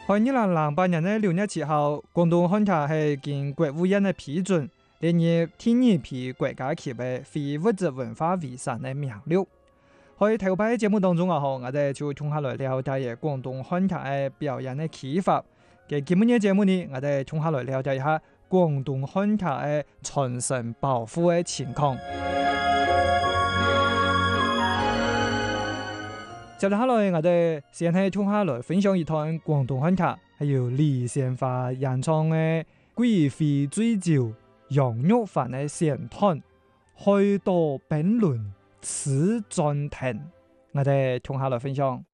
喺2008年嘅6月7號，廣東漢塔係經國務院嘅批准，列入第二批國家級嘅非物質文化遺產嘅名錄。喺頭排節目當中我哋就從下來了解嘅廣東漢塔嘅表演嘅啟發。嘅今日節目呢，我哋從下來了解一下廣東漢塔嘅傳承保護嘅情況。接下來我哋先係從下來分享一段廣東漢塔，係由李先發演唱嘅《貴妃醉酒楊玉環》嘅選段，開多辯論此暫停。我哋從下來分享。